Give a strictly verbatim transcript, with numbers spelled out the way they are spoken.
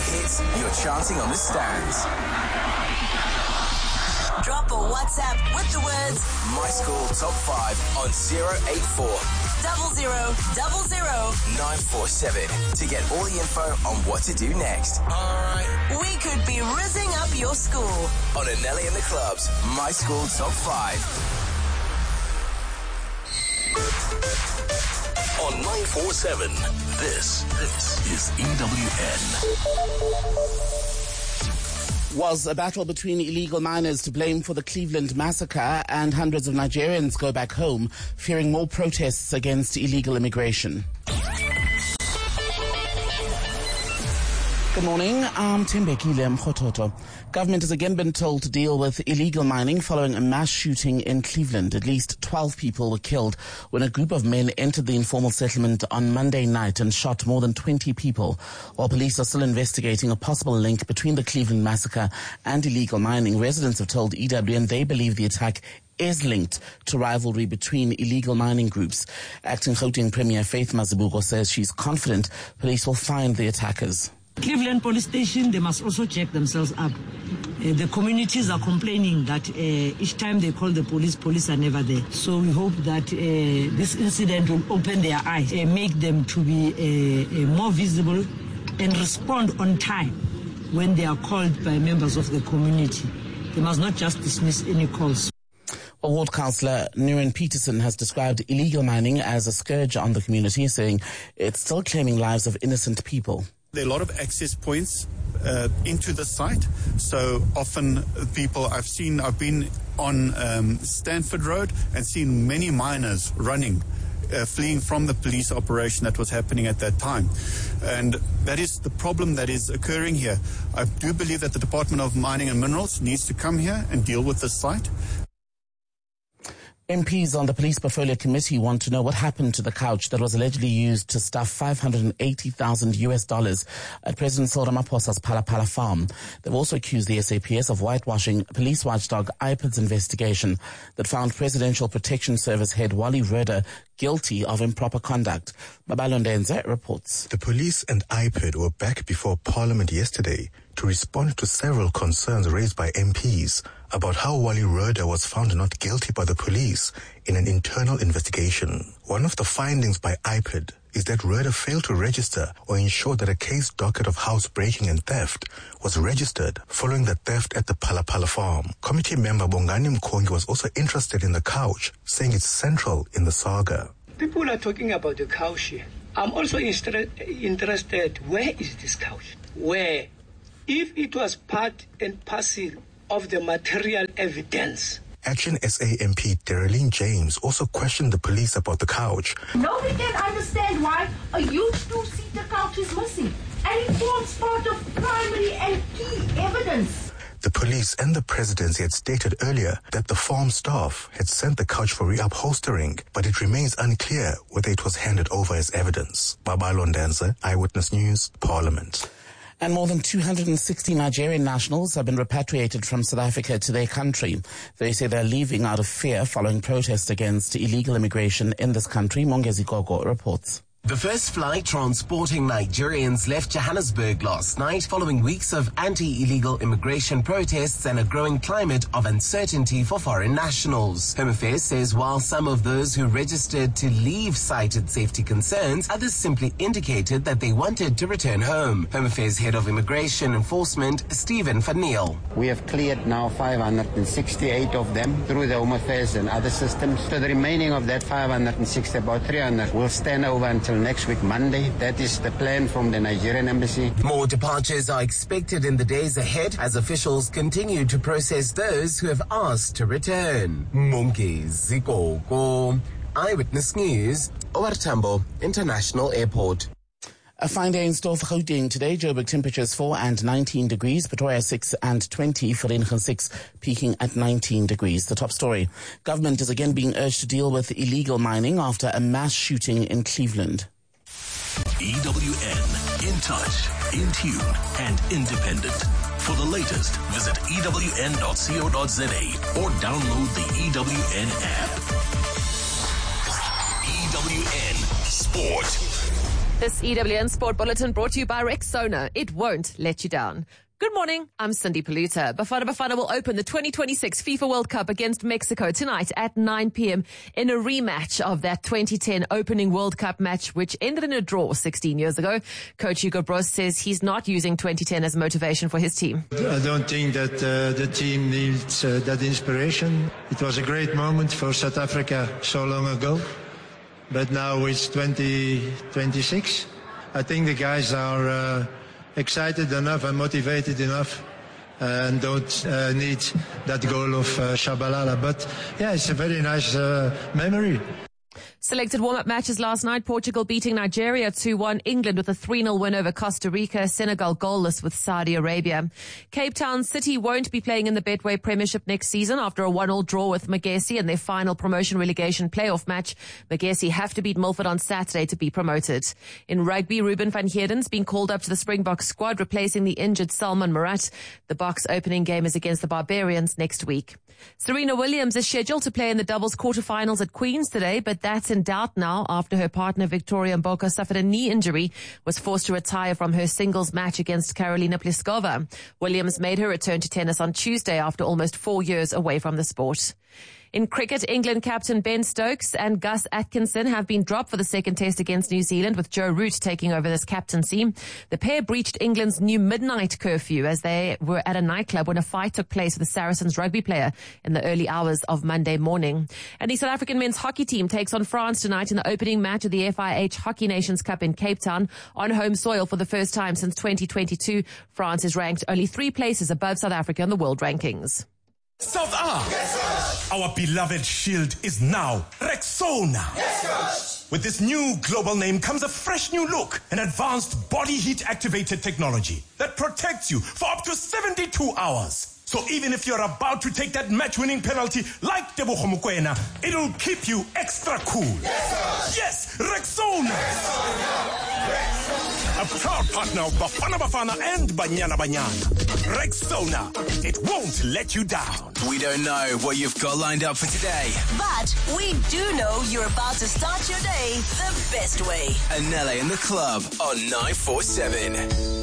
hits you're chanting on the stands. Drop a WhatsApp with the words My School Top five on zero eight four double zero double zero nine four seven to get all the info on what to do next. Alright. We could be rizzing up your school. On Anelli and the Club's My School Top five. On nine four seven, this, this is E W N. Was a battle between illegal miners to blame for the Cleveland massacre, and hundreds of Nigerians go back home fearing more protests against illegal immigration. Good morning, I'm Tembekile Mkhototo. Government has again been told to deal with illegal mining following a mass shooting in Cleveland. At least twelve people were killed when a group of men entered the informal settlement on Monday night and shot more than twenty people. While police are still investigating a possible link between the Cleveland massacre and illegal mining, residents have told E W N they believe the attack is linked to rivalry between illegal mining groups. Acting Gauteng Premier Faith Mazibuko says she's confident police will find the attackers. Cleveland Police Station, they must also check themselves up. Uh, the communities are complaining that uh, each time they call the police, police are never there. So we hope that uh, this incident will open their eyes, uh, make them to be uh, uh, more visible and respond on time when they are called by members of the community. They must not just dismiss any calls. Ward Councillor Nuren Peterson has described illegal mining as a scourge on the community, saying it's still claiming lives of innocent people. There are a lot of access points uh, into the site. So often people I've seen, I've been on um, Stanford Road and seen many miners running, uh, fleeing from the police operation that was happening at that time. And that is the problem that is occurring here. I do believe that the Department of Mining and Minerals needs to come here and deal with this site. M Ps on the Police Portfolio Committee want to know what happened to the couch that was allegedly used to stuff five hundred eighty thousand U S dollars at President Cyril Ramaphosa's Phala Phala farm. They've also accused the S A P S of whitewashing police watchdog I P I D's investigation that found Presidential Protection Service head Wally Rhoda guilty of improper conduct. Babalo Ndenze reports. The police and I P I D were back before Parliament yesterday to respond to several concerns raised by M Ps about how Wally Rhoda was found not guilty by the police in an internal investigation. One of the findings by I P I D is that Rhoda failed to register or ensure that a case docket of housebreaking and theft was registered following the theft at the Phala Phala farm. Committee member Bongani Mkongi was also interested in the couch, saying it's central in the saga. People are talking about the couch here. I'm also inter- interested, where is this couch? Where? If it was part and parcel of the material evidence. Action S A M P Darylene James also questioned the police about the couch. Nobody can understand why a used two-seater couch is missing, and it forms part of primary and key evidence. The police and the presidency had stated earlier that the farm staff had sent the couch for reupholstering, but it remains unclear whether it was handed over as evidence. Babalo Ndenze, Eyewitness News, Parliament. And more than two hundred sixty Nigerian nationals have been repatriated from South Africa to their country. They say they're leaving out of fear following protests against illegal immigration in this country. Mongezi Gogo reports. The first flight transporting Nigerians left Johannesburg last night following weeks of anti-illegal immigration protests and a growing climate of uncertainty for foreign nationals. Home Affairs says while some of those who registered to leave cited safety concerns, others simply indicated that they wanted to return home. Home Affairs Head of Immigration Enforcement, Stephen Van Niel. We have cleared now five hundred sixty-eight of them through the Home Affairs and other systems. So the remaining of that five hundred sixty, about three hundred, will stand over until next week, Monday. That is the plan from the Nigerian embassy. More departures are expected in the days ahead as officials continue to process those who have asked to return. Mongezi Gogo, Eyewitness News, O R Tambo International Airport. A fine day in store for Gauteng today. Joburg temperatures four and nineteen degrees. Pretoria six and twenty. Vereeniging six, peaking at nineteen degrees. The top story. Government is again being urged to deal with illegal mining after a mass shooting in Cleveland. E W N, in touch, in tune, and independent. For the latest, visit E W N dot co dot za or download the E W N app. E W N Sport. This E W N Sport Bulletin brought to you by Rexona. It won't let you down. Good morning, I'm Cindy Paluta. Bafana Bafana will open the twenty twenty-six FIFA World Cup against Mexico tonight at nine p.m. in a rematch of that twenty ten opening World Cup match, which ended in a draw sixteen years ago. Coach Hugo Broos says he's not using twenty ten as motivation for his team. I don't think that uh, the team needs uh, that inspiration. It was a great moment for South Africa so long ago, but now it's twenty twenty-six. I think the guys are uh, excited enough and motivated enough and don't uh, need that goal of uh, Shabalala. But yeah, it's a very nice uh, memory. Selected warm-up matches last night. Portugal beating Nigeria two one. England with a three nil win over Costa Rica. Senegal goalless with Saudi Arabia. Cape Town City won't be playing in the Betway Premiership next season after a one all draw with Magesi in their final promotion relegation playoff match. Magesi have to beat Milford on Saturday to be promoted. In rugby, Ruben van Heerden's been called up to the Springbok squad, replacing the injured Salman Murat. The Boks opening game is against the Barbarians next week. Serena Williams is scheduled to play in the doubles quarterfinals at Queen's today, but that's in doubt now after her partner Victoria Mboka suffered a knee injury, was forced to retire from her singles match against Karolina Pliskova. Williams made her return to tennis on Tuesday after almost four years away from the sport. In cricket, England captain Ben Stokes and Gus Atkinson have been dropped for the second test against New Zealand, with Joe Root taking over this captaincy. The pair breached England's new midnight curfew as they were at a nightclub when a fight took place with a Saracens rugby player in the early hours of Monday morning. And the South African men's hockey team takes on France tonight in the opening match of the F I H Hockey Nations Cup in Cape Town on home soil for the first time since twenty twenty-two. France is ranked only three places above South Africa in the world rankings. South Africa, yes, our beloved shield is now Rexona. Yes, with this new global name comes a fresh new look, an advanced body heat activated technology that protects you for up to seventy-two hours. So even if you're about to take that match-winning penalty like Tebogo Mokoena, it'll keep you extra cool. Yes, yes, Rexona. Rexona. Rexona. A proud partner of Bafana Bafana and Banyana Banyana. Rexona. It won't let you down. We don't know what you've got lined up for today, but we do know you're about to start your day the best way. Anele in the club on nine four seven.